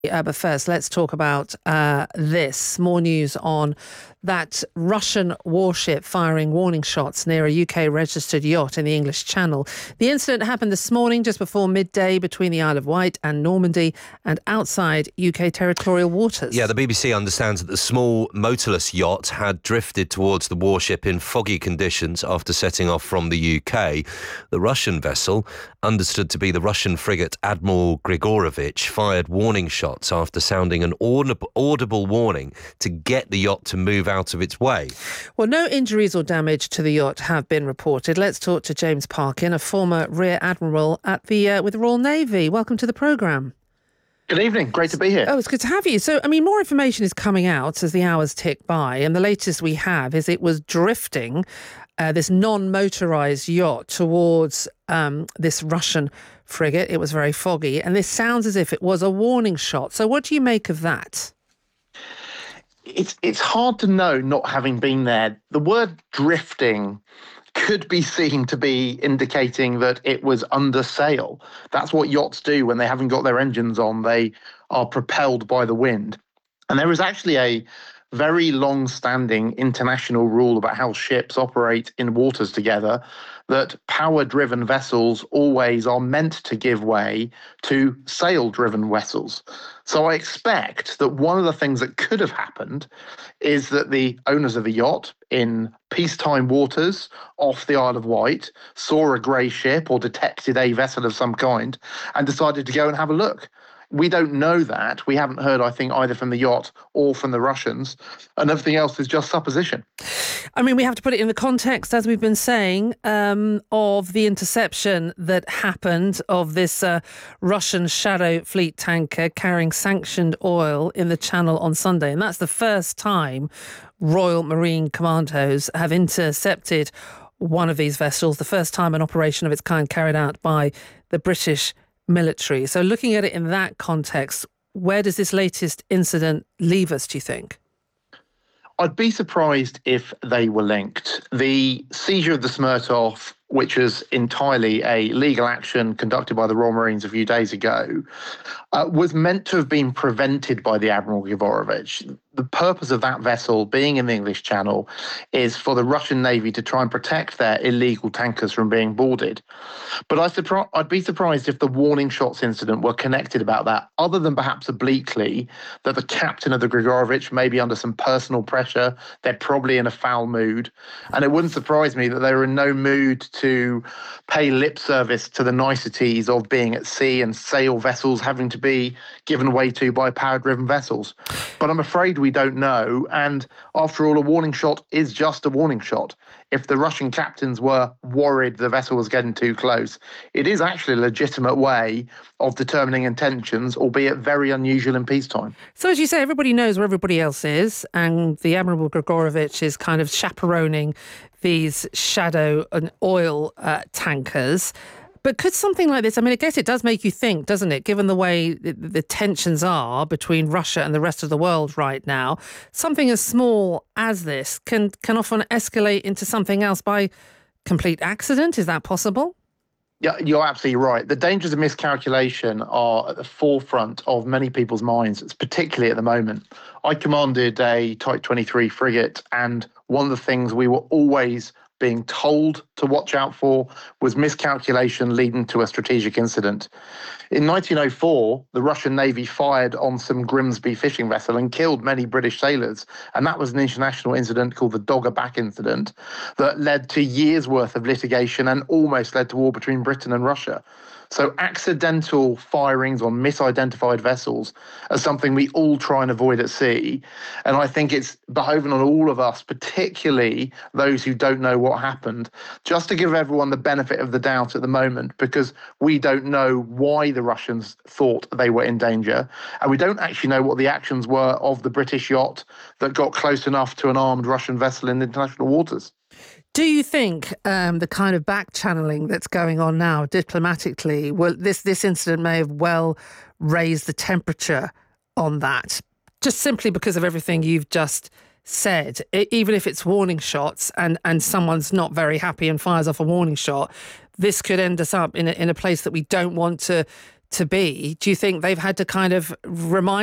But first, let's talk about this. More news on that Russian warship firing warning shots near a UK-registered yacht in the English Channel. The incident happened this morning just before midday between the Isle of Wight and Normandy and outside UK territorial waters. Yeah, the BBC understands that the small motorless yacht had drifted towards the warship in foggy conditions after setting off from the UK. The Russian vessel, understood to be the Russian frigate Admiral Grigorovich, fired warning shots after sounding an audible warning to get the yacht to move out of its way. Well, no injuries or damage to the yacht have been reported. Let's talk to James Parkin, a former Rear Admiral with the Royal Navy. Welcome to the programme. Good evening. Great to be here. Oh, it's good to have you. So, more information is coming out as the hours tick by, and the latest we have is it was drifting, this non-motorised yacht, towards this Russian frigate. It was very foggy, and this sounds as if it was a warning shot. So what do you make of that? It's hard to know, not having been there. The word drifting could be seen to be indicating that it was under sail. That's what yachts do when they haven't got their engines on. They are propelled by the wind. And there is actually a very long-standing international rule about how ships operate in waters together, that power-driven vessels always are meant to give way to sail-driven vessels. So I expect that one of the things that could have happened is that the owners of the yacht in peacetime waters off the Isle of Wight saw a grey ship or detected a vessel of some kind and decided to go and have a look. We don't know that. We haven't heard, I think, either from the yacht or from the Russians. And everything else is just supposition. We have to put it in the context, as we've been saying, of the interception that happened of this Russian shadow fleet tanker carrying sanctioned oil in the Channel on Sunday. And that's the first time Royal Marine Commandos have intercepted one of these vessels, the first time an operation of its kind carried out by the British military. So looking at it in that context, where does this latest incident leave us, do you think? I'd be surprised if they were linked. The seizure of the Smertov, which was entirely a legal action conducted by the Royal Marines a few days ago, was meant to have been prevented by the Admiral Grigorovich. The purpose of that vessel being in the English Channel is for the Russian Navy to try and protect their illegal tankers from being boarded. But I'd be surprised if the warning shots incident were connected about that, other than perhaps obliquely that the captain of the Grigorovich may be under some personal pressure. They're probably in a foul mood. And it wouldn't surprise me that they were in no mood to pay lip service to the niceties of being at sea and sail vessels having to be given way to by power-driven vessels. But I'm afraid we don't know. And after all, a warning shot is just a warning shot. If the Russian captains were worried the vessel was getting too close, it is actually a legitimate way of determining intentions, albeit very unusual in peacetime. So as you say, everybody knows where everybody else is, and the Admiral Grigorovich is kind of chaperoning these shadow and oil tankers. But could something like this, I guess it does make you think, doesn't it, given the way the tensions are between Russia and the rest of the world right now, something as small as this can often escalate into something else by complete accident? Is that possible? Yeah, you're absolutely right. The dangers of miscalculation are at the forefront of many people's minds, particularly at the moment. I commanded a Type 23 frigate, and one of the things we were always being told to watch out for was miscalculation leading to a strategic incident. In 1904, the Russian Navy fired on some Grimsby fishing vessel and killed many British sailors. And that was an international incident called the Dogger Back incident that led to years' worth of litigation and almost led to war between Britain and Russia. So accidental firings on misidentified vessels are something we all try and avoid at sea. And I think it's behoving on all of us, particularly those who don't know what happened, just to give everyone the benefit of the doubt at the moment, because we don't know why the Russians thought they were in danger. And we don't actually know what the actions were of the British yacht that got close enough to an armed Russian vessel in international waters. Do you think the kind of back-channeling that's going on now diplomatically, well, this incident may have well raised the temperature on that, just simply because of everything you've just said? Even if it's warning shots and someone's not very happy and fires off a warning shot, this could end us up in a place that we don't want to to be? Do you think they've had to kind of remind